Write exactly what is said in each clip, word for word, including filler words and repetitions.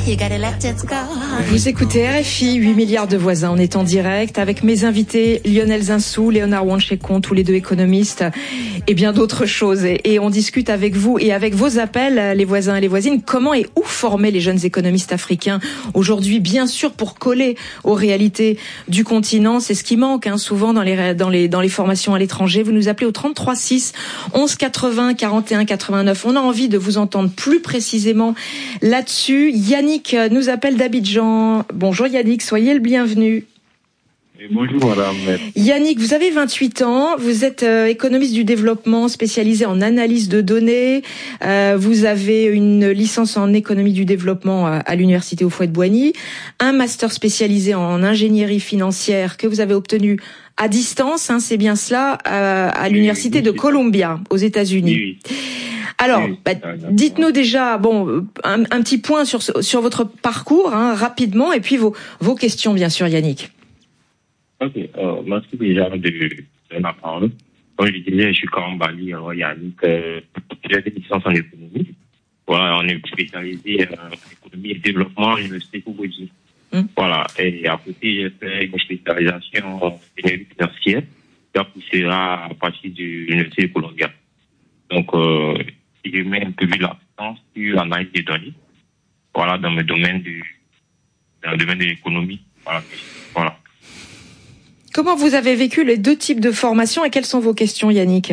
You gotta let it go. Vous écoutez R F I, huit milliards de voisins. On est en direct avec mes invités Lionel Zinsou, Léonard Wanchekon, tous les deux économistes et bien d'autres choses. Et, et on discute avec vous et avec vos appels, les voisins et les voisines, comment et où former les jeunes économistes africains aujourd'hui, bien sûr, pour coller aux réalités du continent. C'est ce qui manque hein, souvent dans les, dans, les, dans les formations à l'étranger. Vous nous appelez au trente-trois six, onze quatre-vingts, quarante et un quatre-vingt-neuf. On a envie de vous entendre plus précisément là-dessus. Yannick nous appelle d'Abidjan. Bonjour Yannick, soyez le bienvenu. Et bonjour madame. Yannick, vous avez vingt-huit ans, vous êtes euh, économiste du développement spécialisé en analyse de données, euh, vous avez une licence en économie du développement à, à l'université Houphouët-Boigny, un master spécialisé en ingénierie financière que vous avez obtenu à distance, hein, c'est bien cela, à, à l'université de Columbia aux États-Unis. Oui, oui. Alors, bah, dites-nous déjà, bon, un, un petit point sur sur votre parcours, hein, rapidement, et puis vos vos questions, bien sûr, Yannick. Ok, euh, merci déjà de, de ma parole. Comme je disais, je suis Kambali, alors Yannick, euh, j'ai des licences en économie. Voilà, on est spécialisé euh, en économie et développement à l'université Houphouët-Boigny. Hum. Voilà, et à côté, j'ai fait une spécialisation en ingénierie financière, qui sera à partir de l'université de Columbia. Donc, euh, je mets un peu de l'accent sur l'analyse des données. Voilà, dans le domaine du, dans le domaine de l'économie. Voilà. Voilà. Comment vous avez vécu les deux types de formations et quelles sont vos questions, Yannick?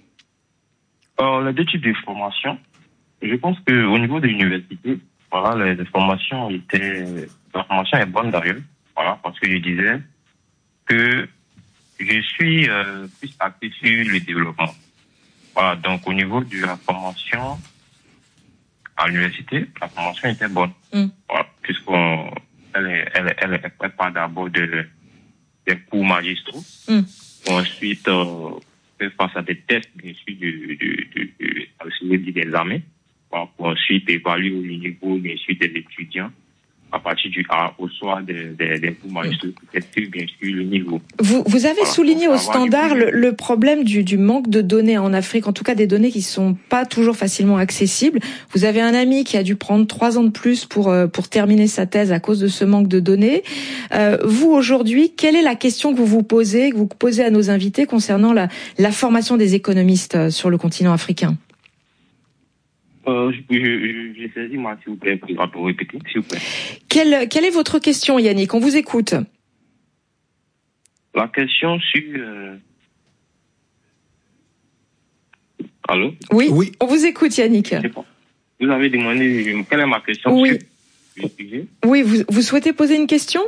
euh, Les deux types de formations, je pense qu'au niveau de l'université, voilà, les, les formations étaient, la formation est bonne d'ailleurs, voilà, parce que je disais que je suis euh, plus axé sur le développement. Voilà, donc au niveau de la formation à l'université, la formation était bonne. Mm. Voilà, puisqu'on elle est, elle est, elle est prépare d'abord de, des cours magistraux. Mm. Ensuite, euh, fait face à des tests, bien sûr, du, du, du, du, du, du examen. Voilà, pour ensuite évaluer au niveau, bien sûr, des étudiants. À partir du à, au soir des, des, des cours magistraux, peut-être bien sûr le niveau. Vous, vous avez voilà, souligné au standard le, le problème du, du manque de données en Afrique, en tout cas des données qui sont pas toujours facilement accessibles. Vous avez un ami qui a dû prendre trois ans de plus pour pour terminer sa thèse à cause de ce manque de données. Euh, vous aujourd'hui, quelle est la question que vous vous posez, que vous posez à nos invités concernant la, la formation des économistes sur le continent africain? Euh, je, je, je saisis, moi, s'il vous plaît, pour répéter, s'il vous plaît. Quelle, quelle est votre question, Yannick? On vous écoute. La question sur... Euh... Allô? Oui, oui, on vous écoute, Yannick. Vous avez demandé quelle est ma question? Oui. Sur... Oui, vous, vous souhaitez poser une question?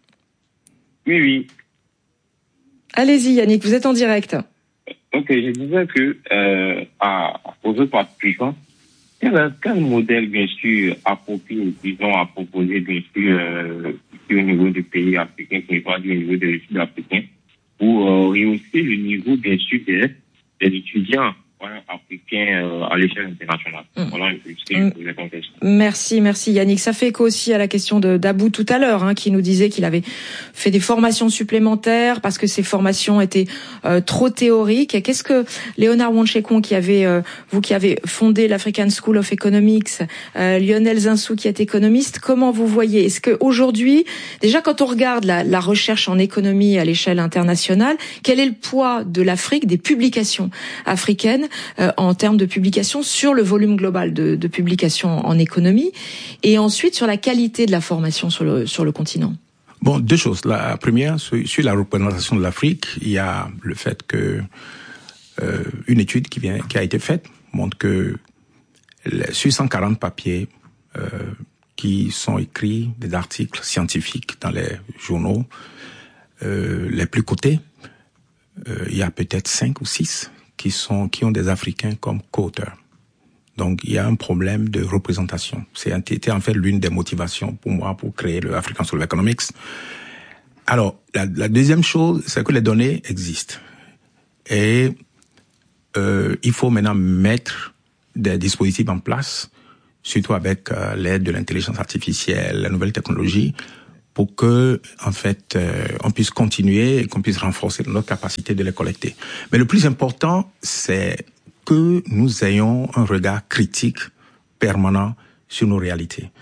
Oui, oui. Allez-y, Yannick, vous êtes en direct. Ok, je disais que, euh, à, aux autres participants, Quel, quel modèle, bien sûr, approprié, disons, à proposer, bien sûr, euh, au niveau du pays africain, qui n'est pas du niveau des études africains, pour euh, rehausser le niveau, bien sûr, des, des étudiants voilà, africains euh, à l'échelle internationale. Mmh. Voilà, c'est mmh. le contexte. Merci, merci Yannick. Ça fait écho aussi à la question de d'Abou tout à l'heure, hein, qui nous disait qu'il avait fait des formations supplémentaires parce que ces formations étaient euh, trop théoriques. Et qu'est-ce que Léonard Wanchekon, qui avait euh, vous qui avez fondé l'African School of Economics, euh, Lionel Zinsou qui est économiste, comment vous voyez? Est-ce que aujourd'hui, déjà quand on regarde la, la recherche en économie à l'échelle internationale, quel est le poids de l'Afrique, des publications africaines euh, en termes de publications sur le volume global de, de publications en économie, et ensuite sur la qualité de la formation sur le, sur le continent? Bon, deux choses. La première, sur la représentation de l'Afrique, il y a le fait que euh, une étude qui vient, qui a été faite montre que sur cent quarante papiers euh, qui sont écrits, des articles scientifiques dans les journaux euh, les plus cotés, euh, il y a peut-être cinq ou six qui sont qui ont des Africains comme co-auteurs. Donc, il y a un problème de représentation. C'était en fait l'une des motivations pour moi pour créer le African School of Economics. Alors, la, la deuxième chose, c'est que les données existent. Et euh, il faut maintenant mettre des dispositifs en place, surtout avec euh, l'aide de l'intelligence artificielle, la nouvelle technologie, pour que, en fait, euh, on puisse continuer et qu'on puisse renforcer notre capacité de les collecter. Mais le plus important, c'est que nous ayons un regard critique permanent sur nos réalités.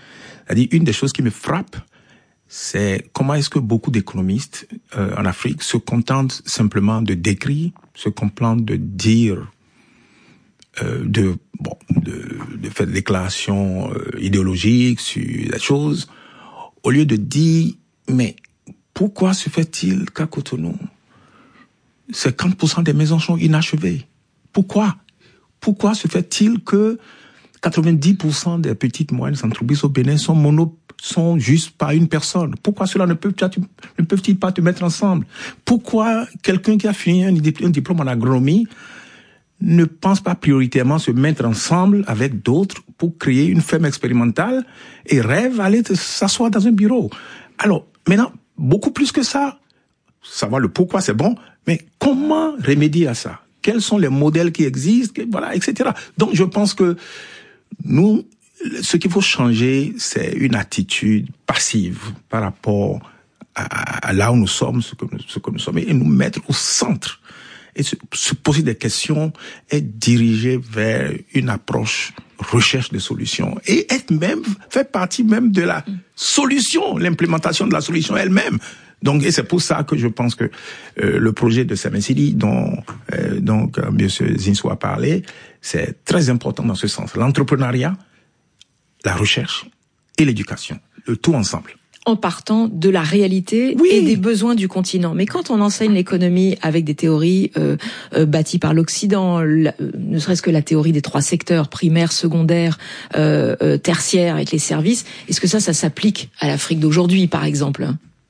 C'est-à-dire, une des choses qui me frappe, c'est comment est-ce que beaucoup d'économistes euh, en Afrique se contentent simplement de décrire, se contentent de dire, euh, de bon, de, de faire des déclarations euh, idéologiques sur la chose, au lieu de dire, mais pourquoi se fait-il qu'à Cotonou, cinquante pour cent des maisons sont inachevées? Pourquoi? Pourquoi se fait-il que quatre-vingt-dix pour cent des petites moyennes entreprises au Bénin sont mono, sont juste par une personne? Pourquoi cela ne peut, ne peuvent-ils pas te mettre ensemble? Pourquoi quelqu'un qui a fini un diplôme en agronomie ne pense pas prioritairement se mettre ensemble avec d'autres pour créer une ferme expérimentale et rêve aller s'asseoir dans un bureau? Alors, maintenant, beaucoup plus que ça, savoir le pourquoi c'est bon, mais comment remédier à ça? Quels sont les modèles qui existent, voilà, et cetera. Donc, je pense que nous, ce qu'il faut changer, c'est une attitude passive par rapport à, à là où nous sommes, ce que nous, ce que nous sommes, et nous mettre au centre. Et se, se poser des questions et diriger vers une approche recherche de solutions. Et être même, faire partie même de la solution, l'implémentation de la solution elle-même. Donc, et c'est pour ça que je pense que euh, le projet de Semesili, dont euh, donc euh, M. Zinsou a parlé, c'est très important dans ce sens. L'entrepreneuriat, la recherche et l'éducation, le tout ensemble. En partant de la réalité oui. et des besoins du continent. Mais quand on enseigne l'économie avec des théories euh, euh, bâties par l'Occident, la, ne serait-ce que la théorie des trois secteurs, primaire, secondaire, euh, euh, tertiaire, avec les services, est-ce que ça, ça s'applique à l'Afrique d'aujourd'hui, par exemple ?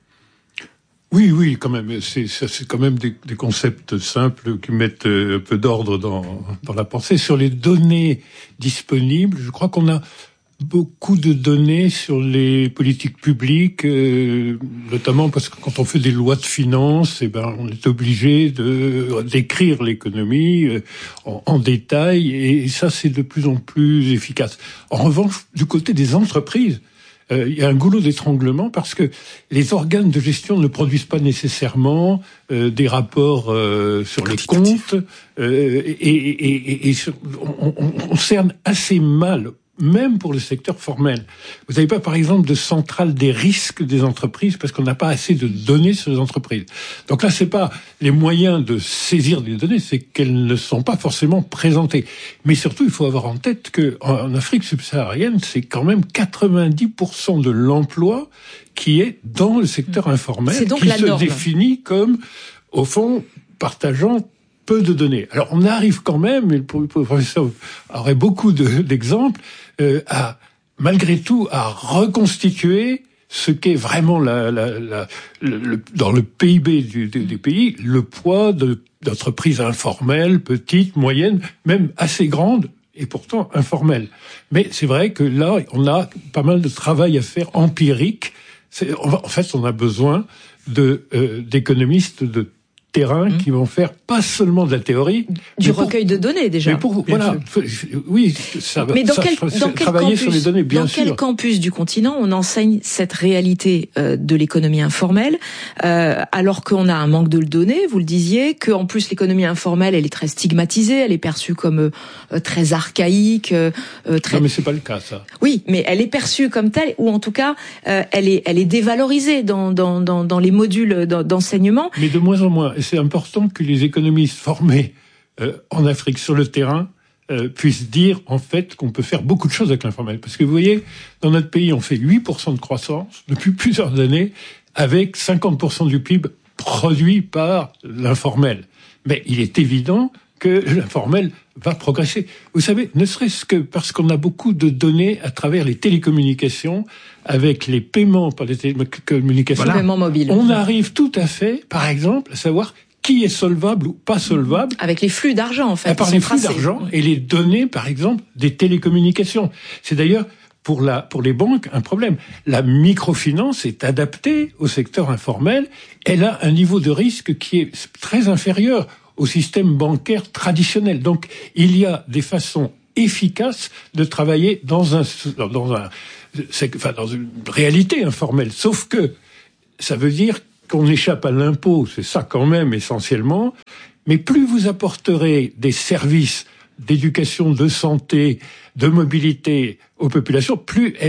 Oui, oui, quand même. C'est, c'est quand même des, des concepts simples qui mettent un peu d'ordre dans, dans la pensée. Sur les données disponibles, je crois qu'on a beaucoup de données sur les politiques publiques, euh, notamment parce que quand on fait des lois de finances, eh ben, on est obligé de décrire l'économie euh, en, en détail, et ça, c'est de plus en plus efficace. En revanche, du côté des entreprises, euh, il y a un goulot d'étranglement parce que les organes de gestion ne produisent pas nécessairement euh, des rapports euh, sur les comptes, euh, et, et, et, et on, on, on cerne assez mal, même pour le secteur formel. Vous n'avez pas, par exemple, de centrale des risques des entreprises parce qu'on n'a pas assez de données sur les entreprises. Donc là, c'est pas les moyens de saisir des données, c'est qu'elles ne sont pas forcément présentées. Mais surtout, il faut avoir en tête que en Afrique subsaharienne, c'est quand même quatre-vingt-dix pour cent de l'emploi qui est dans le secteur informel, c'est donc qui la se norme. définit comme, au fond, partageant peu de données. Alors, on arrive quand même, et le professeur aurait beaucoup de, d'exemples, euh, à, malgré tout, à reconstituer ce qu'est vraiment la, la, la, le, le, dans le P I B du, du, du pays, le poids de, d'entreprises informelles, petites, moyennes, même assez grandes, et pourtant informelles. Mais c'est vrai que là, on a pas mal de travail à faire empirique. C'est, en fait, on a besoin de, euh, d'économistes de terrain mmh. qui vont faire pas seulement de la théorie, du recueil pour, de données déjà. Mais pour voilà, oui, ça va. Mais dans ça, quel, ça, dans quel travailler campus, sur les données, bien dans sûr. quel campus du continent on enseigne cette réalité euh, de l'économie informelle, euh, alors qu'on a un manque de données, vous le disiez, que en plus l'économie informelle elle est très stigmatisée, elle est perçue comme euh, très archaïque, euh, très. Non mais c'est pas le cas ça. Oui, mais elle est perçue comme telle, ou en tout cas euh, elle est elle est dévalorisée dans dans dans, dans les modules d'enseignement. Mais de moins en moins. Et c'est important que les économistes formés euh, en Afrique sur le terrain euh, puissent dire en fait qu'on peut faire beaucoup de choses avec l'informel. Parce que vous voyez, dans notre pays, on fait huit pour cent de croissance depuis plusieurs années avec cinquante pour cent du P I B produit par l'informel. Mais il est évident que l'informel va progresser. Vous savez, ne serait-ce que parce qu'on a beaucoup de données à travers les télécommunications, avec les paiements par les télécommunications. Voilà. Paiement mobile. On arrive tout à fait, par exemple, à savoir qui est solvable ou pas solvable. Avec les flux d'argent, en fait. À part les flux d'argent et les données, par exemple, des télécommunications. C'est d'ailleurs pour la, pour les banques, un problème. La microfinance est adaptée au secteur informel. Elle a un niveau de risque qui est très inférieur au système bancaire traditionnel. Donc, il y a des façons efficaces de travailler dans un, dans un, c'est, enfin, dans une réalité informelle. Sauf que ça veut dire qu'on échappe à l'impôt, c'est ça quand même essentiellement. Mais plus vous apporterez des services d'éducation, de santé, de mobilité aux populations, plus elles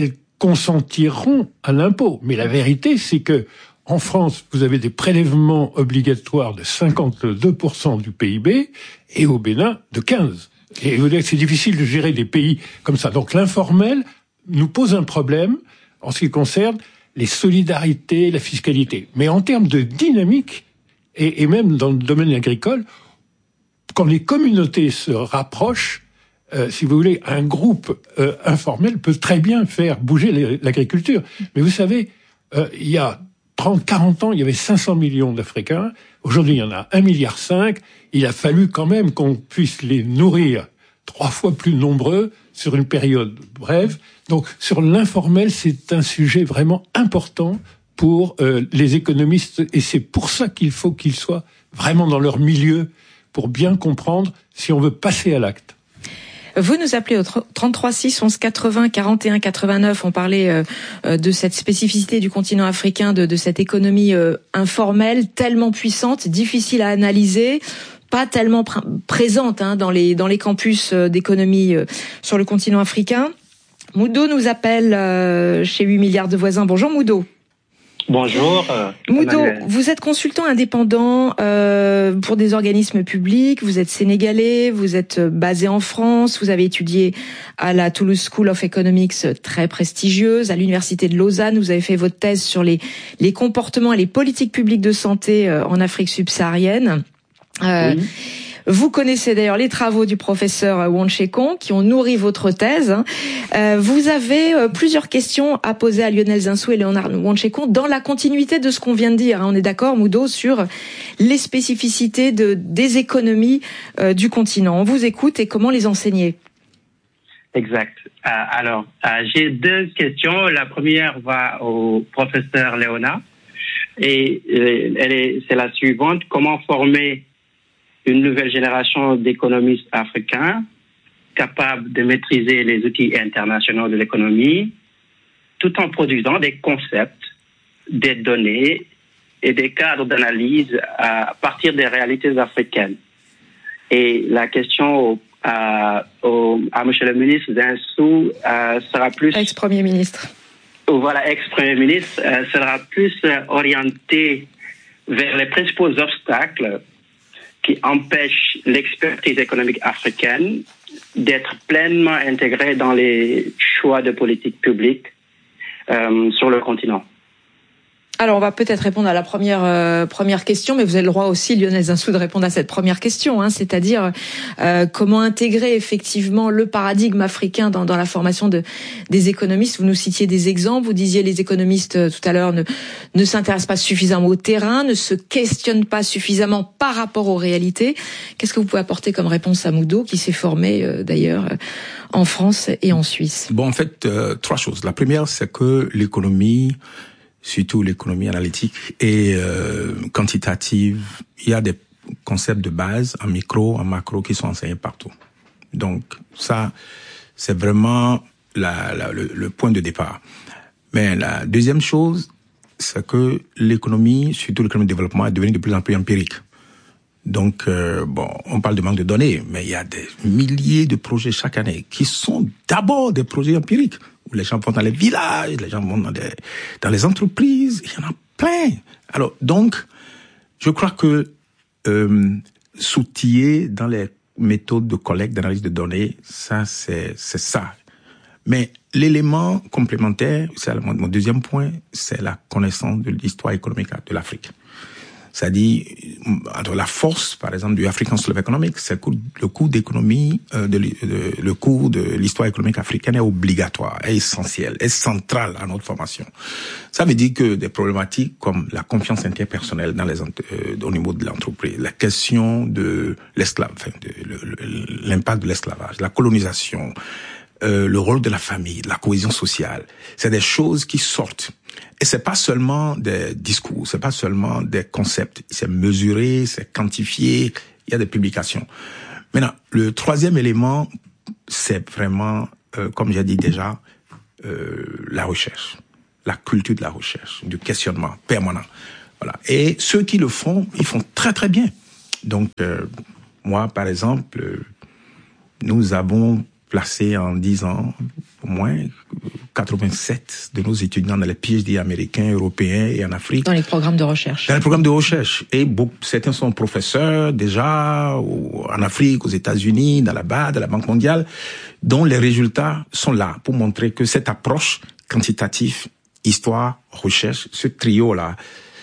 consentiront à l'impôt. Mais la vérité, c'est que en France, vous avez des prélèvements obligatoires de cinquante-deux pour cent du P I B et au Bénin de quinze pour cent. Et vous dites que c'est difficile de gérer des pays comme ça. Donc l'informel nous pose un problème en ce qui concerne les solidarités, la fiscalité. Mais en termes de dynamique, et, et même dans le domaine agricole, quand les communautés se rapprochent, euh, si vous voulez, un groupe euh, informel peut très bien faire bouger les, l'agriculture. Mais vous savez, euh, il y a trente, quarante ans, il y avait cinq cents millions d'Africains. Aujourd'hui, il y en a un virgule cinq milliard. Il a fallu quand même qu'on puisse les nourrir trois fois plus nombreux sur une période brève. Donc, sur l'informel, c'est un sujet vraiment important pour euh, les économistes. Et c'est pour ça qu'il faut qu'ils soient vraiment dans leur milieu pour bien comprendre si on veut passer à l'acte. Vous nous appelez au trente-trois six onze quatre-vingts quarante et un quatre-vingt-neuf. On parlait euh, de cette spécificité du continent africain, de, de cette économie euh, informelle, tellement puissante, difficile à analyser, pas tellement pr- présente hein, dans les dans les campus euh, d'économie euh, sur le continent africain. Moudo nous appelle euh, chez huit milliards de voisins. Bonjour Moudo. Bonjour. Euh, Moudo, vous êtes consultant indépendant euh, pour des organismes publics, vous êtes sénégalais, vous êtes basé en France, vous avez étudié à la Toulouse School of Economics, très prestigieuse, à l'université de Lausanne, vous avez fait votre thèse sur les, les comportements et les politiques publiques de santé euh, en Afrique subsaharienne. Euh, oui. Vous connaissez d'ailleurs les travaux du professeur Wanshekon qui ont nourri votre thèse. Euh, vous avez euh, plusieurs questions à poser à Lionel Zinsou et Léonard Wanshekon dans la continuité de ce qu'on vient de dire. Hein. On est d'accord, Moudo, sur les spécificités de, des économies euh, du continent. On vous écoute et comment les enseigner. Exact. Euh, alors, euh, j'ai deux questions. La première va au professeur Léonard et euh, elle est, c'est la suivante. Comment former une nouvelle génération d'économistes africains capables de maîtriser les outils internationaux de l'économie tout en produisant des concepts, des données et des cadres d'analyse à partir des réalités africaines. Et la question à, au, à monsieur le ministre Zinsou euh, sera plus... Ex-premier ministre. Voilà, ex-premier ministre, euh, sera plus orientée vers les principaux obstacles qui empêche l'expertise économique africaine d'être pleinement intégrée dans les choix de politique publique euh, sur le continent. Alors, on va peut-être répondre à la première euh, première question, mais vous avez le droit aussi, Lionel Zinsou, de répondre à cette première question, hein, c'est-à-dire euh, comment intégrer effectivement le paradigme africain dans, dans la formation de, des économistes. Vous nous citiez des exemples, vous disiez les économistes euh, tout à l'heure ne, ne s'intéressent pas suffisamment au terrain, ne se questionnent pas suffisamment par rapport aux réalités. Qu'est-ce que vous pouvez apporter comme réponse à Moudo, qui s'est formé euh, d'ailleurs euh, en France et en Suisse? Bon, en fait, euh, trois choses. La première, c'est que l'économie, surtout l'économie analytique et euh, quantitative, il y a des concepts de base en micro, en macro qui sont enseignés partout. Donc ça, c'est vraiment la, la, le, le point de départ. Mais la deuxième chose, c'est que l'économie, surtout l'économie de développement, est devenue de plus en plus empirique. Donc, euh, bon, on parle de manque de données, mais il y a des milliers de projets chaque année qui sont d'abord des projets empiriques, où les gens vont dans les villages, les gens vont dans, des, dans les entreprises, il y en a plein. Alors, donc, je crois que euh, s'outiller dans les méthodes de collecte, d'analyse de données, ça, c'est, c'est ça. Mais l'élément complémentaire, c'est mon deuxième point, c'est la connaissance de l'histoire économique de l'Afrique. C'est-à-dire, entre la force, par exemple, du African School of Economics, c'est que le cours d'économie, euh, de, de, le cours de l'histoire économique africaine est obligatoire, est essentiel, est central à notre formation. Ça veut dire que des problématiques comme la confiance interpersonnelle dans les, euh, au niveau de l'entreprise, la question de l'esclave, enfin, de, le, le, l'impact de l'esclavage, la colonisation, euh, le rôle de la famille, de la cohésion sociale, c'est des choses qui sortent. Et c'est pas seulement des discours, c'est pas seulement des concepts, c'est mesuré, c'est quantifié, il y a des publications. Maintenant, le troisième élément, c'est vraiment, euh, comme j'ai dit déjà, euh, la recherche, la culture de la recherche, du questionnement permanent. Voilà. Et ceux qui le font, ils font très très bien. Donc, euh, moi, par exemple, euh, nous avons placé en dix ans, au moins quatre-vingt-sept de nos étudiants dans les P H D américains, européens et en Afrique. Dans les programmes de recherche. Dans les programmes de recherche. Et beaucoup, certains sont professeurs déjà en Afrique, aux États-Unis, dans la B A D, à la Banque mondiale, dont les résultats sont là pour montrer que cette approche quantitative, histoire, recherche, ce trio-là,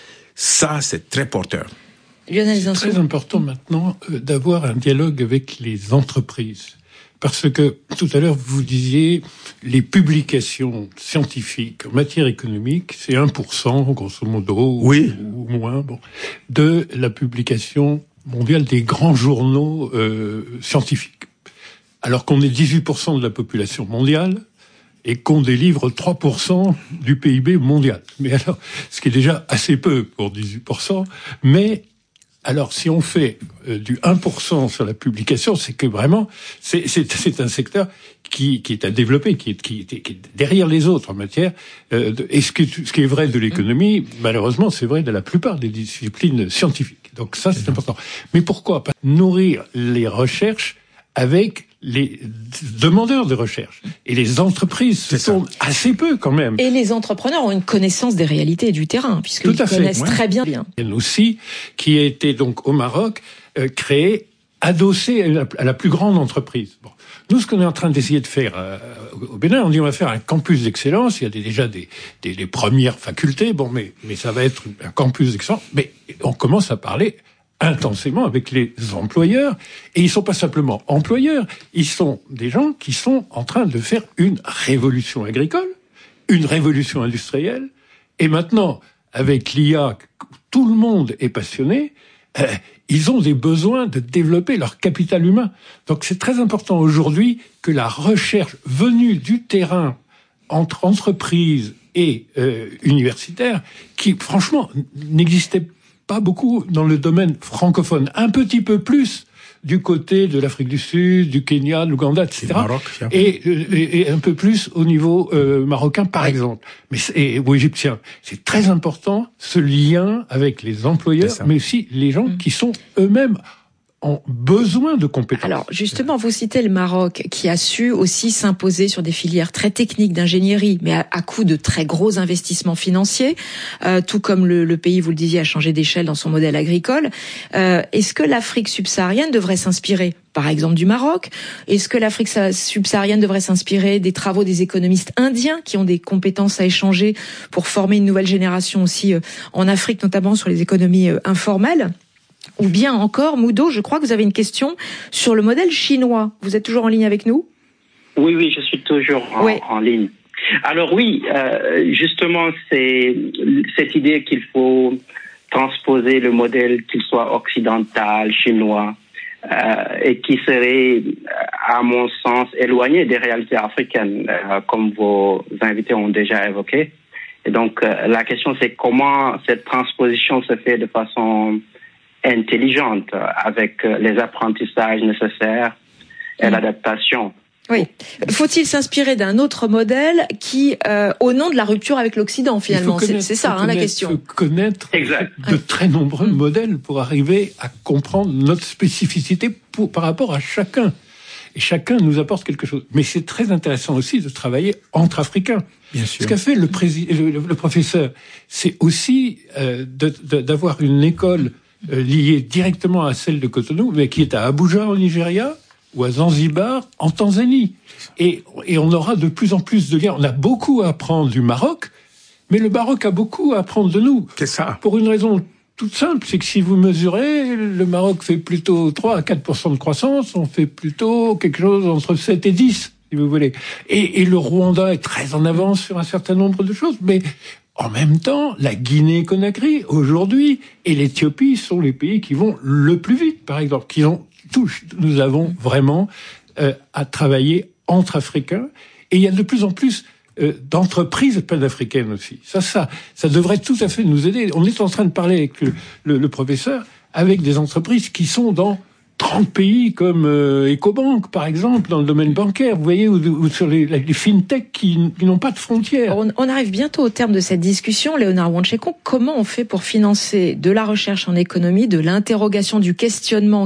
ça, c'est très porteur. C'est très important maintenant euh, d'avoir un dialogue avec les entreprises. Parce que tout à l'heure, vous disiez, les publications scientifiques en matière économique, c'est un pour cent, grosso modo, oui. ou, ou moins, bon, de la publication mondiale des grands journaux euh, scientifiques. Alors qu'on est dix-huit pour cent de la population mondiale et qu'on délivre trois pour cent du P I B mondial. Mais alors, ce qui est déjà assez peu pour dix-huit pour cent, mais alors, si on fait euh, du un pour cent sur la publication, c'est que vraiment, c'est, c'est, c'est un secteur qui, qui est à développer, qui est, qui, est, qui est derrière les autres en matière. Euh, de, et ce qui, ce qui est vrai de l'économie, malheureusement, c'est vrai de la plupart des disciplines scientifiques. Donc ça, c'est important. Mais pourquoi pas nourrir les recherches avec les demandeurs de recherche et les entreprises se sont assez peu quand même. Et les entrepreneurs ont une connaissance des réalités du terrain puisqu'ils connaissent ouais. très bien. bien. Il y en a aussi qui a été donc au Maroc euh, créé, adossé à la, à la plus grande entreprise. Bon. Nous, ce qu'on est en train d'essayer de faire euh, au Bénin, on dit on va faire un campus d'excellence. Il y a des, déjà des, des, des premières facultés, bon, mais mais ça va être un campus d'excellence. Mais on commence à parler intensément avec les employeurs. Et ils sont pas simplement employeurs, ils sont des gens qui sont en train de faire une révolution agricole, une révolution industrielle. Et maintenant, avec l'I A, tout le monde est passionné. Euh, ils ont des besoins de développer leur capital humain. Donc c'est très important aujourd'hui que la recherche venue du terrain entre entreprises et euh, universitaires, qui franchement n'existait pas pas beaucoup dans le domaine francophone, un petit peu plus du côté de l'Afrique du Sud, du Kenya, de l'Ouganda, et cetera. Maroc, et, et, et un peu plus au niveau euh, marocain, par oui. exemple, mais et, ou égyptien. C'est très important ce lien avec les employeurs, mais aussi les gens mmh. qui sont eux-mêmes ont besoin de compétences. Alors, justement, vous citez le Maroc, qui a su aussi s'imposer sur des filières très techniques d'ingénierie, mais à, à coût de très gros investissements financiers, euh, tout comme le, le pays, vous le disiez, a changé d'échelle dans son modèle agricole. Euh, est-ce que l'Afrique subsaharienne devrait s'inspirer, par exemple, du Maroc? Est-ce que l'Afrique subsaharienne devrait s'inspirer des travaux des économistes indiens, qui ont des compétences à échanger pour former une nouvelle génération aussi euh, en Afrique, notamment sur les économies euh, informelles? Ou bien encore, Moudo, je crois que vous avez une question sur le modèle chinois. Vous êtes toujours en ligne avec nous? Oui, oui, je suis toujours en, oui. en ligne. Alors oui, euh, justement, c'est cette idée qu'il faut transposer le modèle, qu'il soit occidental, chinois, euh, et qui serait, à mon sens, éloigné des réalités africaines, euh, comme vos invités ont déjà évoqué. Et donc, euh, la question, c'est comment cette transposition se fait de façon intelligente, avec les apprentissages nécessaires et mmh. l'adaptation. Oui. Faut-il s'inspirer d'un autre modèle qui, euh, au nom de la rupture avec l'Occident, finalement, c'est, c'est ça hein, la question. Il faut connaître exact. de très nombreux mmh. modèles pour arriver à comprendre notre spécificité pour, par rapport à chacun. Et chacun nous apporte quelque chose. Mais c'est très intéressant aussi de travailler entre Africains. Bien sûr. Ce qu'a fait le, prési- le, le, le professeur, c'est aussi euh, de, de, d'avoir une école euh, liée directement à celle de Cotonou, mais qui est à Abuja, au Nigeria, ou à Zanzibar, en Tanzanie. Et, et on aura de plus en plus de liens. On a beaucoup à apprendre du Maroc, mais le Maroc a beaucoup à apprendre de nous. C'est ça. Pour une raison toute simple, c'est que si vous mesurez, le Maroc fait plutôt trois à quatre pour cent de croissance, on fait plutôt quelque chose entre sept et dix, si vous voulez. Et, et le Rwanda est très en avance sur un certain nombre de choses, mais en même temps, la Guinée-Conakry, aujourd'hui, et l'Éthiopie sont les pays qui vont le plus vite, par exemple, qui ont touche. Nous avons vraiment euh, à travailler entre Africains, et il y a de plus en plus euh, d'entreprises panafricaines aussi. Ça, ça, ça devrait tout à fait nous aider. On est en train de parler avec le, le, le professeur, avec des entreprises qui sont dans trente pays comme euh, Ecobank, par exemple, dans le domaine bancaire, vous voyez, ou, ou sur les, les fintech qui, qui n'ont pas de frontières. On, on arrive bientôt au terme de cette discussion. Léonard Wanchekouk, comment on fait pour financer de la recherche en économie, de l'interrogation, du questionnement